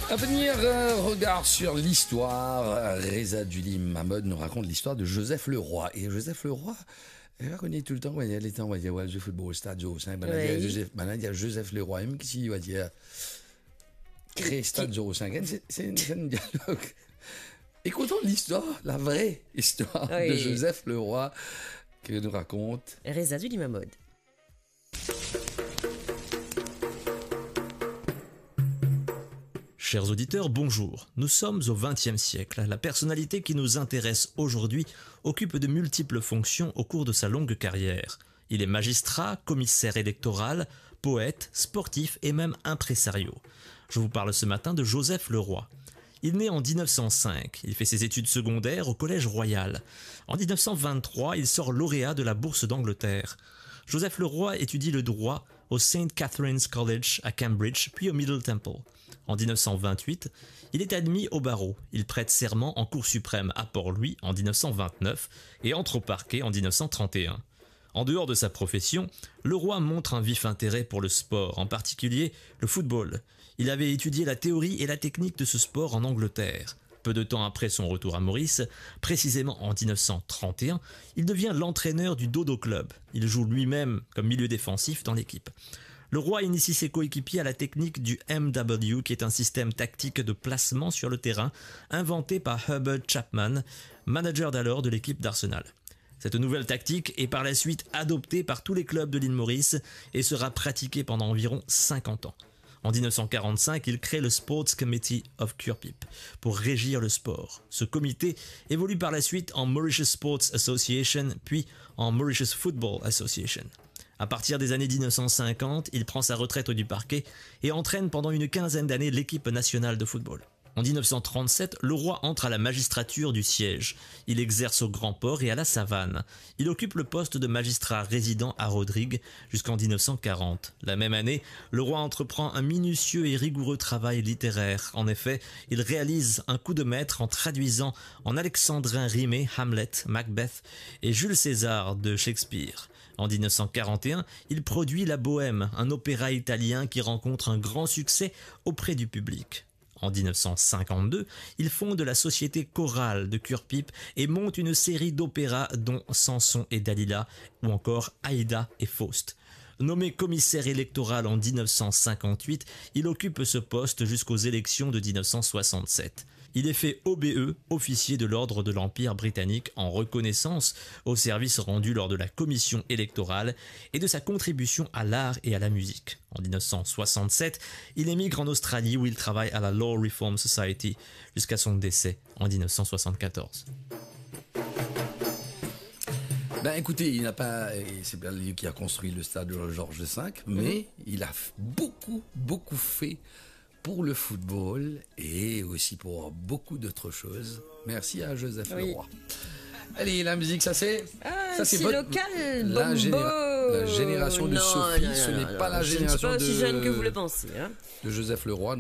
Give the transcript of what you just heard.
À venir, regard sur l'histoire. Reza Julie Mahmoud nous raconte l'histoire de Joseph Leroy. Et Joseph Leroy, elle va connaître tout le temps, il y a les temps, il y a le football au stade, il y a Joseph Leroy, même qui il y a créé stade 05. C'est un dialogue. Écoutons l'histoire, la vraie histoire de Joseph Leroy que nous raconte Reza Julie Mahmoud. Chers auditeurs, bonjour. Nous sommes au XXe siècle. La personnalité qui nous intéresse aujourd'hui occupe de multiples fonctions au cours de sa longue carrière. Il est magistrat, commissaire électoral, poète, sportif et même impresario. Je vous parle ce matin de Joseph Leroy. Il naît en 1905. Il fait ses études secondaires au Collège Royal. En 1923, il sort lauréat de la Bourse d'Angleterre. Joseph Leroy étudie le droit au St. Catherine's College à Cambridge, puis au Middle Temple. En 1928, il est admis au barreau. Il prête serment en Cour suprême à Port-Louis en 1929 et entre au parquet en 1931. En dehors de sa profession, Leroy montre un vif intérêt pour le sport, en particulier le football. Il avait étudié la théorie et la technique de ce sport en Angleterre. Peu de temps après son retour à Maurice, précisément en 1931, il devient l'entraîneur du Dodo Club. Il joue lui-même comme milieu défensif dans l'équipe. Leroy initie ses coéquipiers à la technique du MW, qui est un système tactique de placement sur le terrain, inventé par Herbert Chapman, manager d'alors de l'équipe d'Arsenal. Cette nouvelle tactique est par la suite adoptée par tous les clubs de l'île Maurice et sera pratiquée pendant environ 50 ans. En 1945, il crée le Sports Committee of Curepipe pour régir le sport. Ce comité évolue par la suite en Mauritius Sports Association, puis en Mauritius Football Association. À partir des années 1950, il prend sa retraite du parquet et entraîne pendant une quinzaine d'années l'équipe nationale de football. En 1937, Leroy entre à la magistrature du siège. Il exerce au Grand Port et à la Savane. Il occupe le poste de magistrat résident à Rodrigue jusqu'en 1940. La même année, Leroy entreprend un minutieux et rigoureux travail littéraire. En effet, il réalise un coup de maître en traduisant en alexandrin rimé Hamlet, Macbeth et Jules César de Shakespeare. En 1941, il produit La Bohème, un opéra italien qui rencontre un grand succès auprès du public. En 1952, il fonde la Société chorale de Curepipe et monte une série d'opéras dont Samson et Dalila ou encore Aïda et Faust. Nommé commissaire électoral en 1958, il occupe ce poste jusqu'aux élections de 1967. Il est fait OBE, officier de l'ordre de l'Empire britannique, en reconnaissance au service rendu lors de la commission électorale et de sa contribution à l'art et à la musique. En 1967, il émigre en Australie où il travaille à la Law Reform Society jusqu'à son décès en 1974. Ben écoutez, il n'a pas, c'est bien lui qui a construit le stade Georges V, mais il a beaucoup fait pour le football et aussi pour beaucoup d'autres choses. Merci à Joseph Leroy. Allez, la musique, ça c'est local. La génération de Sophie, ce n'est pas la génération je ne suis pas aussi jeune que vous le pensez. de Joseph Leroy.